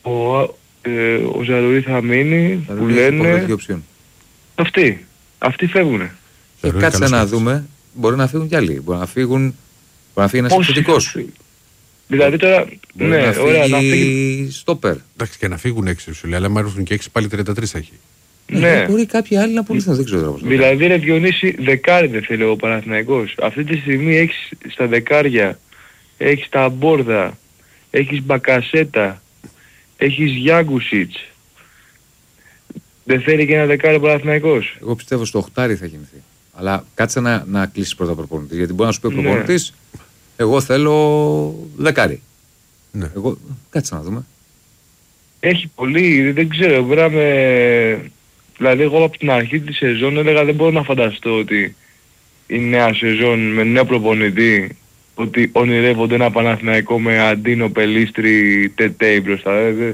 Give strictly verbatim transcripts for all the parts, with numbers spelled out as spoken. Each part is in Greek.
ο, ε, ο Ζαρουρί θα μείνει, Θα που δούμε λένε... οψιόν. Αυτοί. Αυτοί φεύγουνε. Και κάτσε να δούμε, μπορεί να φύγουν κι άλλοι. Μπορεί να φύγουν, μπορεί να φύγει ένας επιθετικός. Δηλαδή τώρα, μπορεί ναι, να φύγει, ωραία, να φύγει στόπερ. Εντάξει, και να φύγουν έξι σου λέει, αλλά άμα έρθουν και έξι πάλι τριάντα τρία θα έχει. Ναι. Μπορεί κάποιοι άλλοι να πουληθούν, δεν ξέρω πώς. Δηλαδή ρε Διονύση, δεκάρι δεν θέλει ο Παναθηναϊκός. Αυτή τη στιγμή έχεις στα δεκάρια, έχεις τα Μπόρδα, έχεις Μπακασέτα, έχεις Γιάγκουσιτς. Δεν θέλει και ένα δεκάρι ο Παναθηναϊκός. Εγώ πιστεύω στο οχτάρι θα γεννηθεί. Αλλά κάτσε να, να κλείσεις πρώτα προπονητής. Γιατί μπορεί να σου πει ο προπονητής, ναι. Εγώ θέλω δεκάρι. Ναι. Εγώ, κάτσε να δούμε. Έχει πολύ, δεν ξέρω, βράμε... Δηλαδή εγώ από την αρχή της σεζόν έλεγα δεν μπορώ να φανταστώ ότι η νέα σεζόν με νέο προπονητή ότι ονειρεύονται ένα Παναθηναϊκό με Αντίνο, Πελίστρη, Τετέι μπροστά.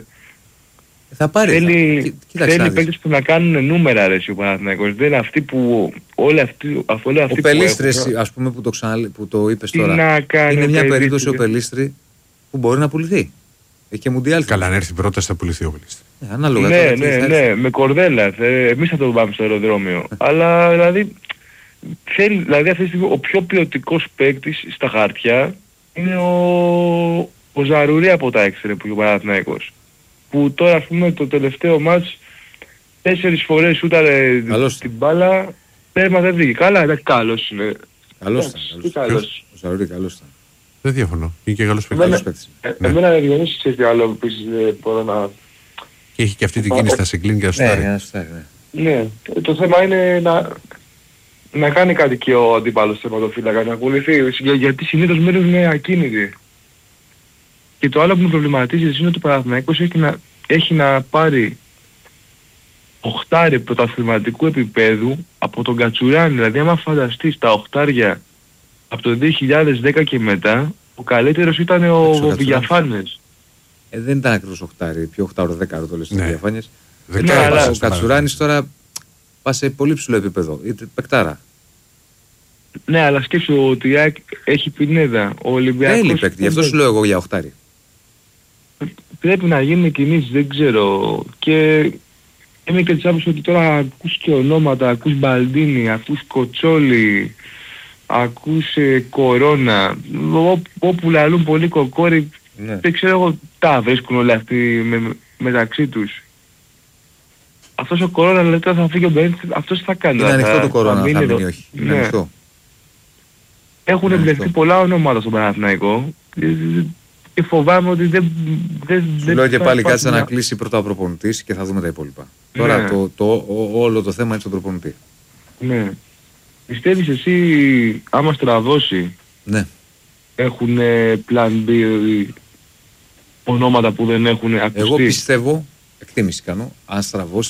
Θα πάρει. Θέλει, θα... θέλει παίκτες που να κάνουν νούμερα ρε ο Παναθηναϊκός. Δεν είναι αυτοί που όλοι αυτοί, όλοι αυτοί ο Πελίστρη, ας πούμε που το, ξανα... που το είπες τώρα, είναι μια περίπτωση ο Πελίστρη που μπορεί να πουληθεί. Έχει και Μουντιάλ. Καλά, αν έρθει πρώτα θα πουληθεί ο Πελίστρη. Ε, ανάλογα. Ναι, ναι, ναι, ναι, με κορδέλα. Εμείς θα το πάμε στο αεροδρόμιο. Αλλά δηλαδή, θέλει, δηλαδή αυτή τη στιγμή ο πιο ποιοτικός παίκτης στα χαρτιά είναι ο, ο Ζαρουρί από τα έξτρε που είναι ο Παναθηναϊκός. Που τώρα ας πούμε το τελευταίο μάτς τέσσερις φορές σούταρε την μπάλα, τέρμα δεν βγήκε. Καλά, εντάξει, καλός είναι. Καλός ήταν. Ο Ζαρουρί καλός ήταν. Δεν διαφωνώ. Είναι και καλός παίκτης. Εμένα δεν Διονύση ξέρεις τι άλλο που επίσης μπορώ να... Και έχει και αυτή την κίνηση στα συγκλίνει και στα σουτάρει. Ναι, το θέμα είναι να, να κάνει κάτι και ο αντίπαλος τερματοφύλακα, να ακολουθεί, γιατί συνήθως μένουν είναι ακίνητοι. Και το άλλο που με προβληματίζει είναι ότι ο Παναθηναϊκός έχει να, έχει να πάρει οχτάρι πρωταθληματικού επίπεδου από τον Κατσουράνη. Δηλαδή άμα φανταστείς τα οχτάρια από το δύο χιλιάδες δέκα και μετά, ο καλύτερος ήταν ο Βηγιαφάνες. Ε, δεν ήταν ακριβώς οχτάρι, πιο οχτάρο δέκαρο το λες στις Βηγιαφάνες. Ναι, αλλά ο Κατσουράνης τώρα πάει σε πολύ ψηλό επίπεδο, είτε παικτάρα. Ναι, αλλά σκέψου ότι έχει Πινέδα, ο Ολυμπιακός... Θέλει παίκτη, γι' αυτό σου λέω εγώ για οχτάρι. Πρέπει να γίνουν κινήσεις, δεν ξέρω. Και είμαι και της άποψης ότι τώρα ακούς και ονόματα, ακούς Μπαλντίνι, ακούς Κοτσόλι, ακούς ε, Κορώνα, ό, όπου λαλούν πολύ κοκόρι, ναι. Δεν ξέρω εγώ τα βρίσκουν όλοι αυτοί με, μεταξύ τους. Αυτός ο Κορώνα λέει τώρα θα φύγει ο Μπέντ, αυτός θα κάνει. Είναι ανοιχτό το Κορώνα, θα μείνει, θα μείνει όχι. Είναι ναι. ανοιχτό. Έχουν εμπλεχθεί πολλά ονόματα στον Παναθηναϊκό και φοβάμαι ότι δεν... δεν Σου λέω και πάλι κάτσε να κλείσει πρώτα ο προπονητής και θα δούμε τα υπόλοιπα. Ναι. Τώρα το, το, ο, όλο το θέμα είναι στον προπονητή. Ναι. Πιστεύεις εσύ άμα στραβώσει, ναι. έχουν πλάν B ονόματα που δεν έχουν ακουστεί? Εγώ πιστεύω, εκτίμηση κάνω, αν στραβώσει